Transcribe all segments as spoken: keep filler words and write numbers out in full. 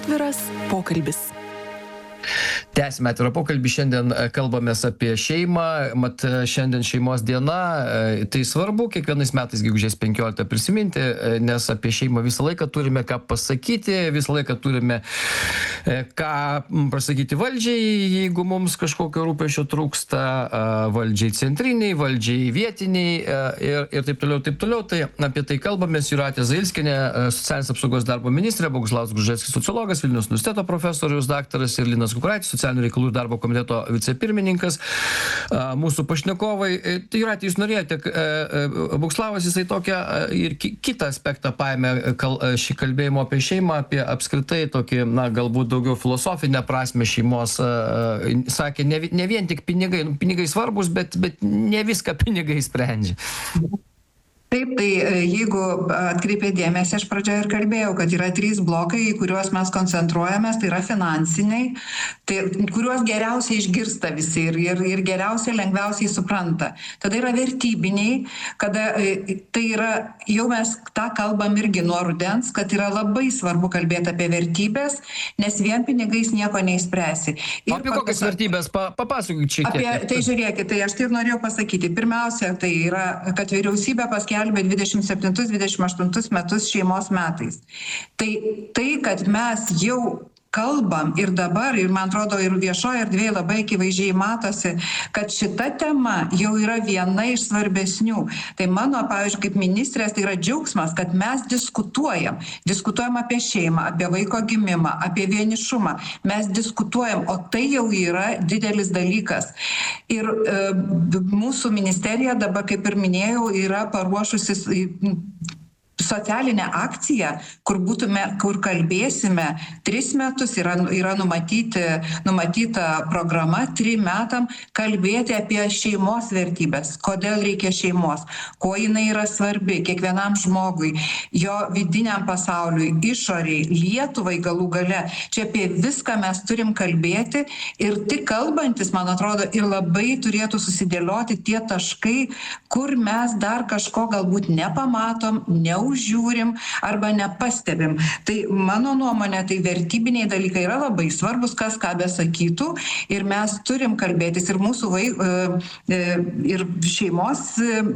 Atviras pokalbis. Tęsime atvirą pokalbį, šiandien kalbamės apie šeimą, mat šiandien šeimos diena, tai svarbu kiekvienais metais gegužės penkioliktą prisiminti, nes apie šeimą visą laiką turime ką pasakyti, visą laiką turime ką pasakyti valdžiai, jeigu mums kažkokio rūpesčio trūksta, valdžiai centriniai, valdžiai vietiniai ir, ir taip toliau, taip toliau. Tai apie tai kalbamės. Jūratė Zailskienė, socialinės apsaugos darbo ministrė, Boguslavas Gruževskis, sociologas, Vilniaus universiteto profesorius, daktaras ir Linas Kukuraitis, socialinių reikalų ir darbo komiteto vicepirmininkas. Mūsų pašnekovai. Jūratė, jūs norėjote, Boguslavas jisai tokią ir kitą aspektą paėmė šį kalbėjimo apie šeimą, apie apskritai tokį, na, galbūt daugiau filosofinę prasmę šeimos. Sakė, ne, ne vien tik pinigai, pinigai svarbus, bet, bet ne viską pinigai sprendžia. Taip, tai jeigu atkreipė dėmesį, aš pradžioje ir kalbėjau, kad yra trys blokai, į kuriuos mes koncentruojamės, tai yra finansiniai, tai, kuriuos geriausiai išgirsta visi ir, ir, ir geriausiai, lengviausiai supranta. Tada yra vertybiniai, kada tai yra, jau mes tą kalbam irgi nuo rudens, kad yra labai svarbu kalbėti apie vertybės, nes vien pinigais nieko neįspręsi. Ir apie kokias vertybės? Pa, papasakok čia. Apie, tai žiūrėkit, tai aš tai ir norėjau pasakyti. Pirmiausia, tai yra, kad vyriausybė paskelbė dvidešimt septintus dvidešimt aštuntus metus šeimos metais. Tai, tai, kad mes jau kalbam ir dabar, ir man atrodo, ir viešoje erdvėje labai akivaizdžiai matosi, kad šita tema jau yra viena iš svarbesnių. Tai mano, pavyzdžiui, kaip ministrės, tai yra džiaugsmas, kad mes diskutuojam. Diskutuojam apie šeimą, apie vaiko gimimą, apie vienišumą. Mes diskutuojam, o tai jau yra didelis dalykas. Ir e, mūsų ministerija dabar, kaip ir minėjau, yra paruošusi socialinę akciją, kur būtume, kur kalbėsime tris metus, yra, yra numatyti, numatyta programa trim metam kalbėti apie šeimos vertybės, kodėl reikia šeimos, kuo jinai yra svarbi kiekvienam žmogui, jo vidiniam pasauliui, išoriai, Lietuvai galų gale. Čia apie viską mes turim kalbėti ir tik kalbantis, man atrodo, ir labai turėtų susidėlioti tie taškai, kur mes dar kažko galbūt nepamatom, neužžiūrim, žiūrim arba nepastebim. Tai mano nuomonė, tai vertybiniai dalykai yra labai svarbus, kas ką besakytų, ir mes turim kalbėtis ir mūsų vaikų, ir šeimos.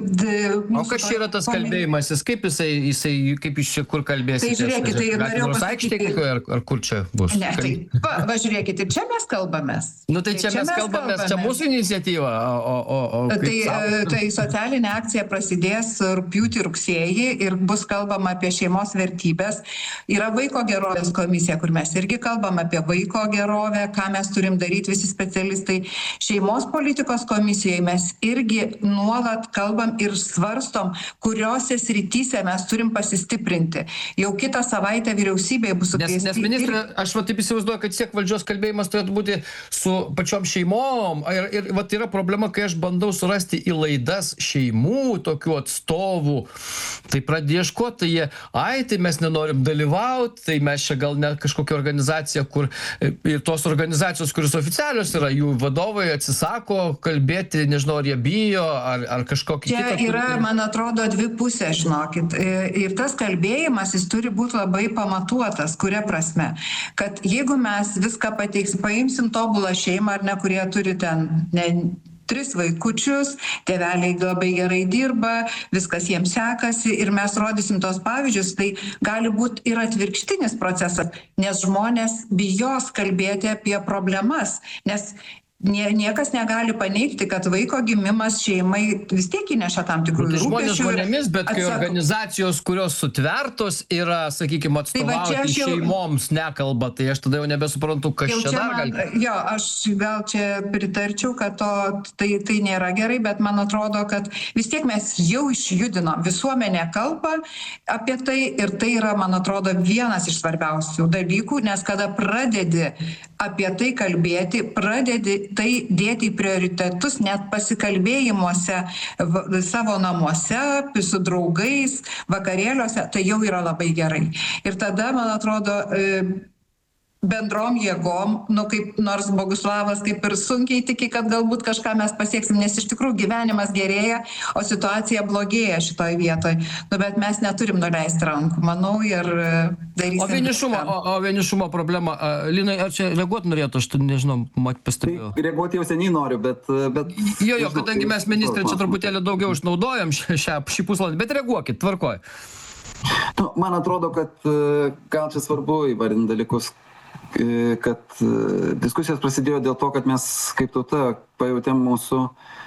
O kas čia yra tas kalbėjimasis? Kaip jisai, jisai kaip jūs čia kur kalbėsite? Tai žiūrėkite, tai norėjau pasakyti. Ar, ar kur čia bus? Ne, tai, va, va žiūrėkite, čia mes kalbamės. Nu tai čia, tai čia mes, mes kalbamės, kalbamės, čia mūsų iniciatyva. O, o, o, tai, tai socialinė akcija prasidės rugpjūtį, rugsėjį ir bus kalbama apie šeimos vertybės. Yra vaiko gerovės komisija, kur mes irgi kalbam apie vaiko gerovę, ką mes turim daryti visi specialistai. Šeimos politikos komisijoje mes irgi nuolat kalbam ir svarstom, kuriuose srityse mes turim pasistiprinti. Jau kitą savaitę vyriausybėje bus sukviesti. Nes, nes ministrė, aš va taip įsivaizduoju, kad siek valdžios kalbėjimas turėtų būti su pačiom šeimom. Ir, ir va tai yra problema, kai aš bandau surasti į laidas šeimų tokių atstovų, tai pradėš ko, tai jie, ai, tai mes nenorim dalyvauti, tai mes čia gal ne kažkokia organizacija, kur ir tos organizacijos, kuris oficialios yra, jų vadovai atsisako kalbėti, nežinau, ar jie bijo, ar, ar kažkokį kitą. Čia yra, kur... man atrodo, dvi pusės, žinokit. Ir tas kalbėjimas, jis turi būti labai pamatuotas, kuria prasme. Kad jeigu mes viską pateiksim, paimsim tobulą šeimą, ar ne, kurie turi ten... Ne, tris vaikučius, tėveliai labai gerai dirba, viskas jiems sekasi ir mes rodysim tos pavyzdžius, tai gali būti ir atvirkštinis procesas, nes žmonės bijos kalbėti apie problemas, nes Nie, niekas negali paneigti, kad vaiko gimimas šeimai vis tiek įneša tam tikrų rūpesčių. Žmonės žmonėmis, bet kai atsako... organizacijos, kurios sutvertos yra, sakykime, atstovauti tai jau... šeimoms nekalba, tai aš tada jau nebesuprantu, kas jau čia dar man, gali. Jo, aš gal čia pritarčiau, kad to, tai, tai nėra gerai, bet man atrodo, kad vis tiek mes jau išjudinom, visuomenė kalba apie tai ir tai yra, man atrodo, vienas iš svarbiausių dalykų, nes kada pradedi apie tai kalbėti, pradedi tai dėti į prioritetus net pasikalbėjimuose savo namuose, su draugais, vakarėliuose, tai jau yra labai gerai. Ir tada, man atrodo, bendrom jėgom, nu kaip nors Boguslavas kaip ir sunkiai tiki, kad galbūt kažką mes pasieksim, nes iš tikrųjų gyvenimas gerėja, o situacija blogėja šitoj vietoj. Nu, bet mes neturim nuleisti rankų, manau, ir darysim. O vienišumo, o, o vienišumo problema, Linai, ar čia reaguoti norėtų, aš nežinau, mat pastebėjau. Tai reaguoti jau seniai noriu, bet... bet jo, jo, kadangi mes ministrė čia truputėlį daugiau išnaudojam šią, šį pusvalandį, bet reaguokit, tvarkoj. Nu, man atrodo, kad gal čia svarbu įvardinti dalykus, kad diskusijos prasidėjo dėl to, kad mes kaip tauta pajutėm mūsų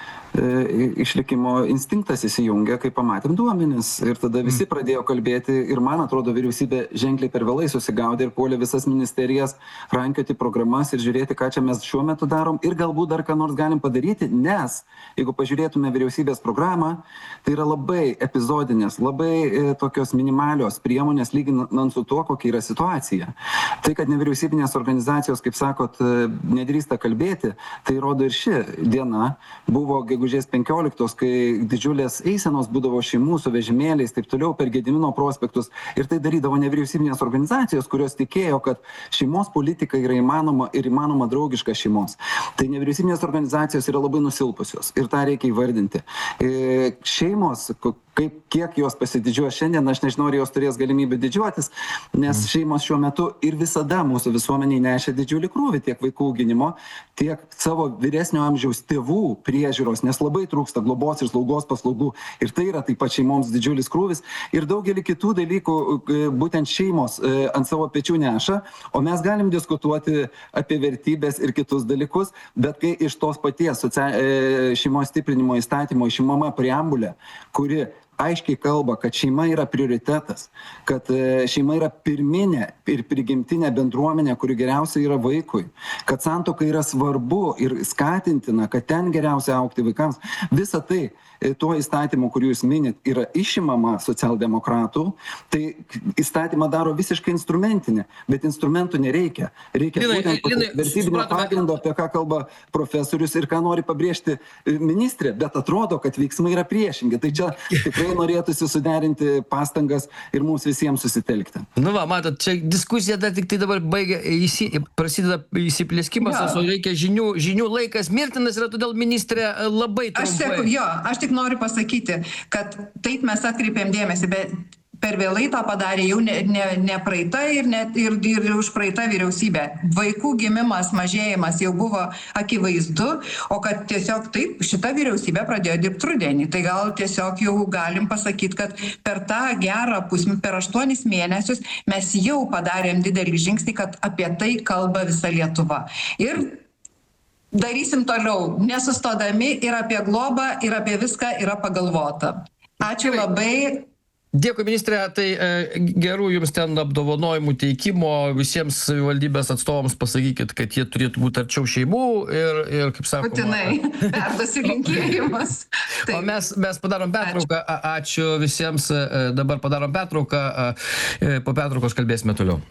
išlikimo instinktas įsijungia, kai pamatėm duomenis. Ir tada visi pradėjo kalbėti ir man atrodo vyriausybė ženkliai per vėlai susigaudė ir puolė visas ministerijas rankioti programas ir žiūrėti, ką čia mes šiuo metu darom ir galbūt dar ką nors galim padaryti, nes jeigu pažiūrėtume vyriausybės programą, tai yra labai epizodinės, labai e, tokios minimalios priemonės lyginant su tuo, kokia yra situacija. Tai, kad nevyriausybinės organizacijos, kaip sakot, nedrįsta kalbėti, tai rodo ir ši diena. Buvo gegužės penkioliktos, kai didžiulės eisenos būdavo šeimų su vežimėliais, taip toliau per Gedimino prospektus. Ir tai darydavo nevyriausybinės organizacijos, kurios tikėjo, kad šeimos politika yra įmanoma ir įmanoma draugiška šeimos. Tai nevyriausybinės organizacijos yra labai nusilpusios ir tą reikia įvardinti. E, šeimos, kaip, kiek jos pasididžiuoja šiandien, aš nežinau, ar jos turės galimybę didžiuotis, nes šeimos šiuo metu ir visada mūsų visuomeniai nešia didžiulį krūvį tiek vaikų auginimo, tiek savo vyresnio amžiaus tėvų priežiūros, nes labai trūksta globos ir slaugos paslaugų ir tai yra taip pat šeimoms didžiulis krūvis ir daugelį kitų dalykų būtent šeimos ant savo pečių neša, o mes galim diskutuoti apie vertybės ir kitus dalykus, bet kai iš tos paties socia- šeimos stiprinimo įstatymo išimama preambulė, kuri aiškiai kalba, kad šeima yra prioritetas, kad šeima yra pirminė ir prigimtinė bendruomenė, kuri geriausia yra vaikui, kad santuoka yra svarbu ir skatintina, kad ten geriausia augti vaikams. Visa tai tuo įstatymu, kurį jūs minit, yra išimama socialdemokratų, tai įstatymą daro visiškai instrumentinį, bet instrumentų nereikia. Reikia Linai, būtent Linai, vertybinio supratome. pagrindo, apie ką kalba profesorius ir ką nori pabrėžti ministrė, bet atrodo, kad veiksmai yra priešingi. Tai čia tikrai norėtųsi suderinti pastangas ir mums visiems susitelkti. Nu va, matot, čia diskusija dar tik tai dabar baigia, įsi, prasideda įsiplėskimas, Jo. o reikia žinių, žinių laikas mirtinas yra, todėl ministrė labai Aš seku, trumpai. jo, aš tik noriu pasakyti, kad taip mes atkreipėm dėmesį, bet per vėlai tą padarė jau ne, ne, ne praeita ir, ne, ir, ir už praeitą vyriausybę. Vaikų gimimas, mažėjimas jau buvo akivaizdu, o kad tiesiog taip, šita vyriausybė pradėjo dirbti rudenį. Tai gal tiesiog jau galim pasakyti, kad per tą gerą pusmetį, per aštuonis mėnesius mes jau padarėm didelį žingsnį, kad apie tai kalba visa Lietuva. Ir darysim toliau, nesustodami ir apie globą, ir apie viską yra pagalvota. Ačiū labai. Dėkui, ministrė, tai e, gerų jums ten apdovanojimų teikimo, visiems savivaldybės atstovams pasakykit, kad jie turėtų būti arčiau šeimų ir, ir kaip sakoma... Būtinai, perduosiu linkėjimus. O mes, mes padarom pertrauką, ačiū. ačiū visiems, e, dabar padarom pertrauką, e, po pertraukos kalbėsime toliau.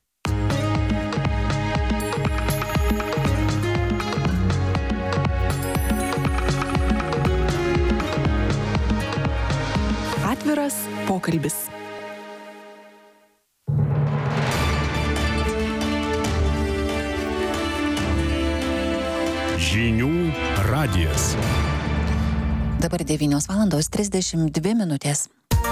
Atviras pokalbis. Žinių radijas. Dabar devynios valandos trisdešimt dvi minutės.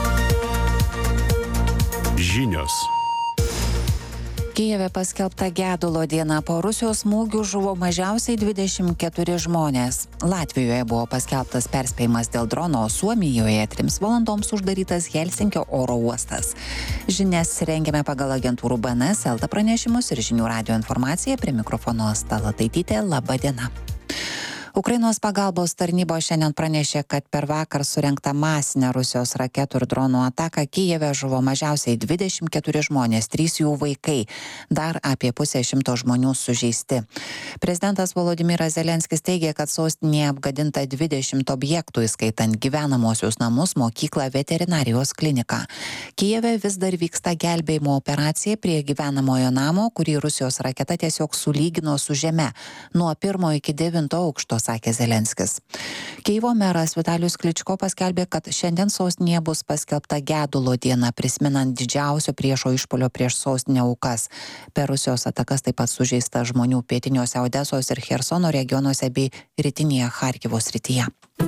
Žinios. Kijeve paskelbta gedulo diena. Po Rusijos smūgių žuvo mažiausiai dvidešimt keturi žmonės. Latvijoje buvo paskelbtas perspėjimas dėl drono, o Suomijoje trims valandoms uždarytas Helsinkio oro uostas. Žinias rengiame pagal agentūrų B N S, Elta pranešimus ir žinių radijo informaciją. Prie mikrofono Stalataitytė. Labą dieną. Ukrainos pagalbos tarnybos šiandien pranešė, kad per vakar surengtą masinę Rusijos raketų ir dronų ataką Kijeve žuvo mažiausiai dvidešimt keturi žmonės, trys jų vaikai, dar apie pusę šimto žmonių sužeisti. Prezidentas Volodymyras Zelenskis teigė, kad sostinėje apgadinta dvidešimt objektų, įskaitant gyvenamosius namus, mokyklą, veterinarijos kliniką. Kijeve vis dar vyksta gelbėjimo operacija prie gyvenamojo namo, kurį Rusijos raketa tiesiog sulygino su žeme nuo pirmo iki devinto aukšto sakė Zelenskis. Kyivo meras Vitalijus Kličko paskelbė, kad šiandien sostinėje bus paskelbta gedulo diena, prisimenant didžiausio priešo išpuolio prieš sostinę aukas. Per Rusijos atakas taip pat sužeista žmonių pietiniuose Odesos ir Chersono regionuose bei rytinėje Charkivo srityje.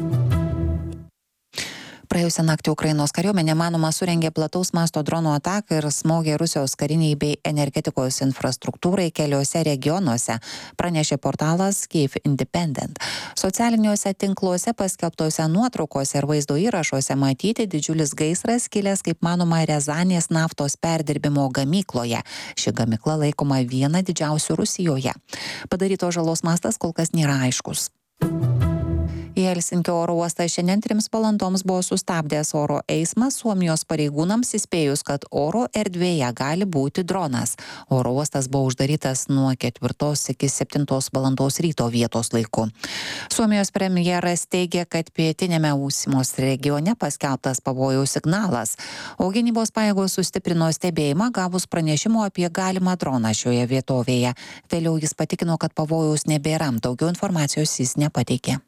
Praėjusią naktį Ukrainos kariuomenė manoma surengė plataus masto dronų ataką ir smogė Rusijos kariniai bei energetikos infrastruktūrai keliose regionuose, pranešė portalas Kyiv Independent. Socialiniuose tinkluose paskelbtose nuotraukose ir vaizdo įrašuose matyti didžiulis gaisras kilęs, kaip manoma, Rezanės naftos perdirbimo gamykloje. Ši gamykla laikoma viena didžiausių Rusijoje. Padarytos žalos mastas kol kas nėra aiškus. Į Helsinkio oro uostą šiandien trims valandoms buvo sustabdęs oro eismas Suomijos pareigūnams įspėjus, kad oro erdvėje gali būti dronas. Oro uostas buvo uždarytas nuo ketvirtos iki septintos valandos ryto vietos laiku. Suomijos premjeras teigia, kad pietinėme Uusimos regione paskelbtas pavojaus signalas, o gynybos pajėgos sustiprino stebėjimą gavus pranešimo apie galimą droną šioje vietovėje. Vėliau jis patikino, kad pavojaus nebėra, daugiau informacijos jis nepateikė.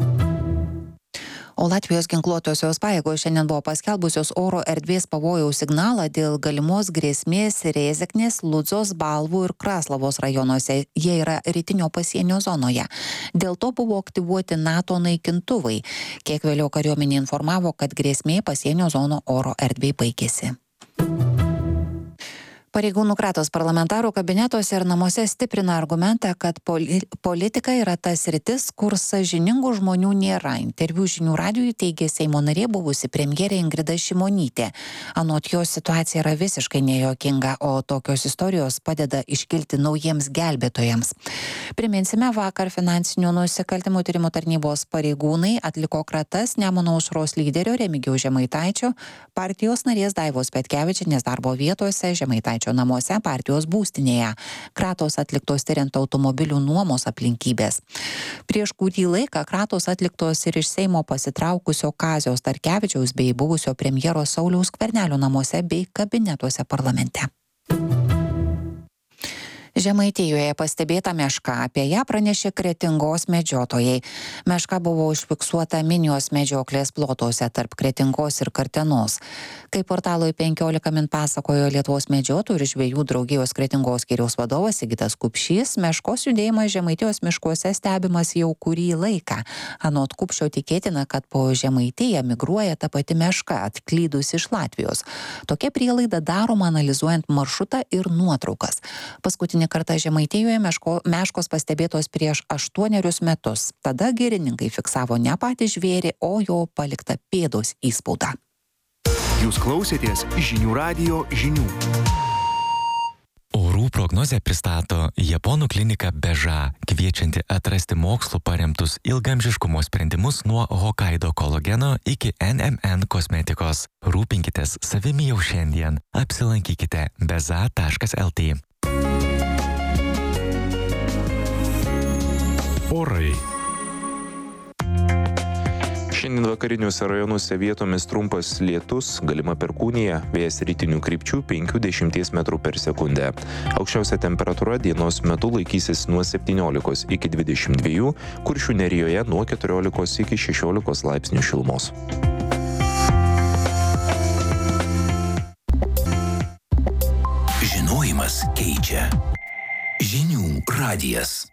O Latvijos ginkluotosios pajėgos šiandien buvo paskelbusios oro erdvės pavojaus signalą dėl galimos grėsmės Rėzeknės, Ludzos, Balvų ir Kraslavos rajonuose. Jie yra rytinio pasienio zonoje. Dėl to buvo aktyvuoti NATO naikintuvai. Kiek vėliau kariuomenė informavo, kad grėsmė pasienio zono oro erdvėj baigėsi. Pareigūnų kratos parlamentarų kabinetuose ir namuose stiprina argumentą, kad poli politika yra tas sritis, kur sąžiningų žmonių nėra. Interviu Žinių radijui teigė Seimo narė buvusi premjerė Ingrida Šimonytė. Anot jos situacija yra visiškai nejuokinga, o tokios istorijos padeda iškilti naujiems gelbėtojams. Priminsime, vakar finansinių nusikaltimų tyrimų tarnybos pareigūnai atliko kratas Nemuno aušros lyderio Remigijaus Žemaitaičio, partijos narės Daivos Petkevičienės darbo vietose, Žemaitaičio namuose, partijos būstinėje. Kratos atliktos tyriant automobilių nuomos aplinkybės. Prieš kurį laiką kratos atliktos ir iš Seimo pasitraukusio Kazio Starkevičiaus bei buvusio premjero Sauliaus Skvernelio namuose bei kabinetuose parlamente. Žemaitijoje pastebėta meška, apie ją pranešė Kretingos medžiotojai. Meška buvo užfiksuota Minijos medžioklės plotuose tarp Kretingos ir Kartenos. Kaip portalui penkiolika min pasakojo Lietuvos medžiotojų ir žvejų draugijos Kretingos skyriaus vadovas Sigitas Kupšys, meškos judėjimas Žemaitijos miškuose stebimas jau kurį laiką. Anot Kupšio tikėtina, kad po Žemaitiją migruoja ta pati meška, atklydus iš Latvijos. Tokia prielaida daroma analizuojant maršrutą ir nuotraukas. Paskutinį kartą Žemaitijoje meško, meškos pastebėtos prieš aštuonerius metus. Tada girininkai fiksavo ne patį žvėrį, o jo paliktą pėdos įspaudą. Jūs klausėtės Žinių radijo žinių. Orų prognozę pristato Japonų klinika Beža, kviečianti atrasti mokslu paremtus ilgamžiškumo sprendimus nuo Hokkaido kolageno iki N M N kosmetikos. Rūpinkitės savimi jau šiandien. Apsilankykite beza taškas el tė. Orai. Šiandien vakariniuose rajonuose vietomis trumpas lietus, galima perkūnija, vėjas rytinių krypčių penki dešimties metrų per sekundę. Aukščiausia temperatūra dienos metu laikysis nuo septyniolikos iki dvidešimt dviejų, Kuršių nerijoje nuo keturiolikos iki šešiolikos laipsnių šilumos. Žinojimas keičia. Žinių radijas.